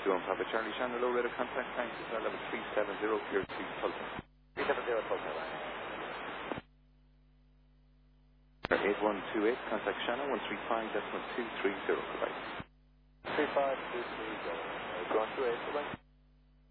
Doing Papa Charlie Shannon, low rate of contact, thanks, is level 370, clear to Tulsa. 370 Tulsa, right. 8128, contact Shannon, 135.230, goodbye. 35.230, going to 8, goodbye.